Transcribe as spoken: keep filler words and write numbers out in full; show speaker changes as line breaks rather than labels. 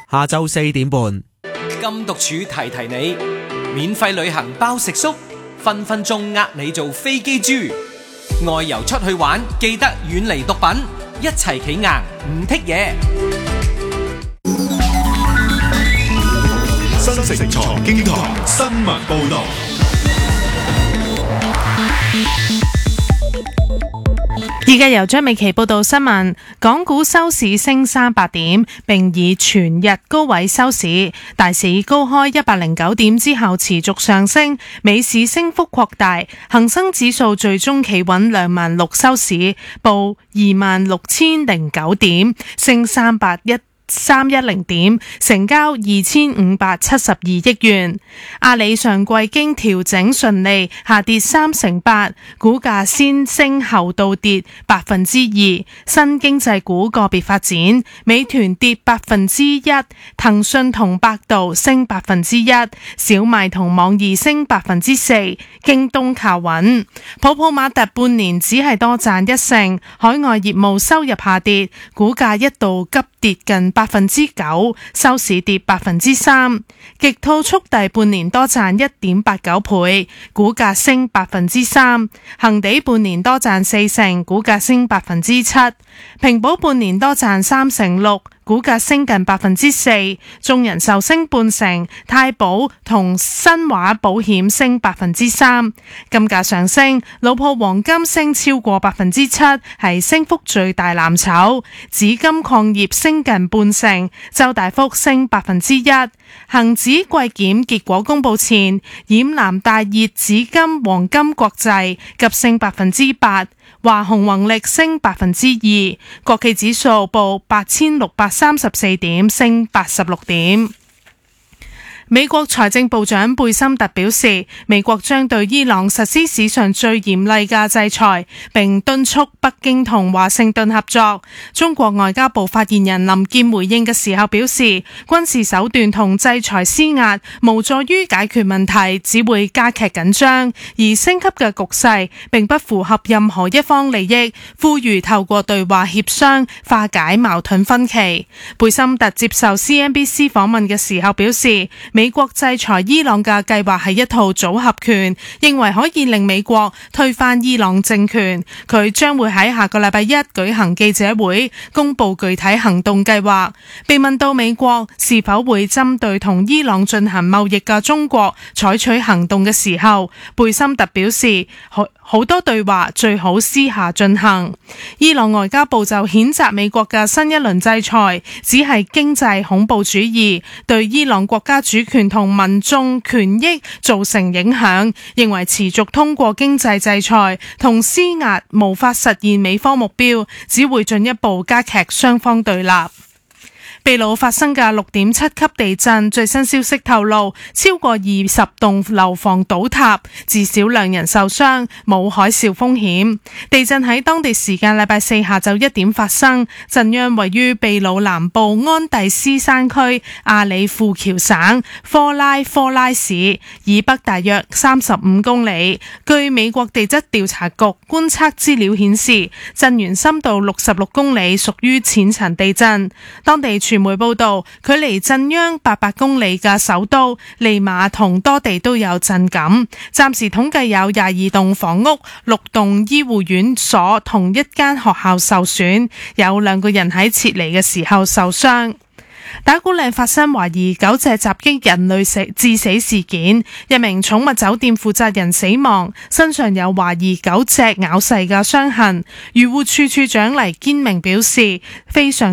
下晝四點半。
禁毒處提提你，免費旅行包食宿，分分鐘呃你做飛機豬。外遊出去玩，記得遠離毒品，一齊企硬唔剔嘢。
新城財經台新聞報道。
而家由張美琪報道新聞，港股收市升三百點，並以全日高位收市。大市高開一百零九點之後持續上升，美市升幅擴大，恒生指數最終企穩兩萬六收市，報二萬六千零九點，升三百一。三一零點，成交二千五百七十二億元。阿里上季經調整順利，下跌三成八，股價先升後倒跌百分之二。新經濟股個別發展，美團跌百分之一，騰訊同百度升百分之一，小米同網易升百分之四，京東靠穩。普普馬特半年只係多賺一成，海外業務收入下跌，股價一度急跌近百分之九，收市跌百分之三。極兔速遞半年多賺一點八九倍，股價升百分之三。恒地半年多賺四成，股價升百分之七。平保半年多賺三成六，股價升近百分之四。眾人壽升半成，太保同新華保險升百分之三。金價上升，老鋪黃金升超過百分之七，係升幅最大藍籌。紫金礦業升近半成，周大福升百分之一。恒指季檢結果公布前，染藍大熱紫金黃金國際急升百分之八，華虹宏力升百分之二，國企指數報八千六百三十四點，升八十六點。美國財政部長貝森特表示，美國將對伊朗實施史上最嚴厲嘅制裁，並敦促北京同華盛頓合作。中國外交部發言人林健回應嘅時候表示，軍事手段同制裁施壓無助於解決問題，只會加劇緊張，而升級嘅局勢並不符合任何一方利益，呼籲透過對話協商化解矛盾分歧。貝森特接受 C N B C 訪問嘅時候表示，美國制裁伊朗嘅計劃係一套組合拳，認為可以令美國推翻伊朗政權。佢將會喺下個禮拜一舉行記者會，公布具體行動計劃。被問到美國是否會針對同伊朗進行貿易嘅中國採取行動嘅時候，貝森特表示，好多對話最好私下進行。伊朗外交部就譴責美國嘅新一輪制裁只係經濟恐怖主義，對伊朗國家主權同民眾權益造成影響，認為持續通過經濟制裁同施壓無法實現美方目標，只會進一步加劇雙方對立。秘魯發生嘅六點七級地震，最新消息透露，超過二十棟樓房倒塌，至少兩人受傷，冇海嘯風險。地震喺當地時間禮拜四下晝一點發生，震央位於秘魯南部安第斯山區阿里庫喬省科拉科拉市以北大約三十五公里。據美國地質調查局觀測資料顯示，震源深度六十六公里，屬於淺層地震。當地傳媒報道，距離震央八百公里嘅首都利馬同多地都有震感。暫時統計有廿二棟房屋、六棟醫護院所同一間學校受損，有兩個人喺撤離嘅時候受傷。打鼓嶺發生懷疑狗隻襲擊人類死致死事件，一名寵物酒店負責人死亡，身上有懷疑狗隻咬噬嘅傷痕。漁護處處長黎堅明表示，非常